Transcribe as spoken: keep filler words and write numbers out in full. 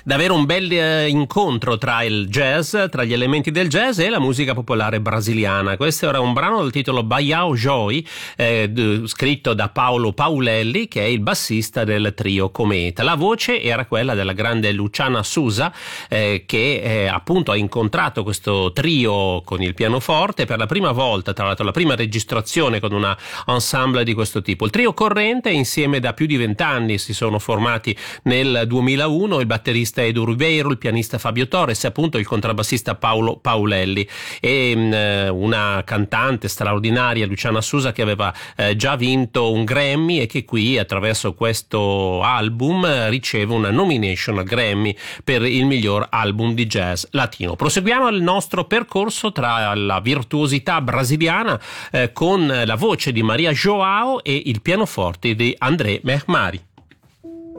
Davvero un bel eh, incontro tra il jazz, tra gli elementi del jazz e la musica popolare brasiliana. Questo era un brano dal titolo Baião Joy, eh, d- scritto da Paolo Paulelli, che è il bassista del trio Cometa. La voce era quella della grande Luciana Souza, eh, che eh, appunto ha incontrato questo trio con il pianoforte per la prima volta, tra l'altro la prima registrazione con una ensemble di questo tipo. Il trio corrente insieme da più di vent'anni, si sono formati nel duemilauno, il batterista Edu Ribeiro, il pianista Fabio Torres e appunto il contrabbassista Paolo Paulelli e mh, una cantante straordinaria, Luciana Souza, che aveva eh, già vinto un Grammy e che qui attraverso questo album eh, riceve una nomination al Grammy per il miglior album di jazz latino. Proseguiamo il nostro percorso tra la virtuosità brasiliana eh, con la voce di Maria João e il pianoforte di André Mermari.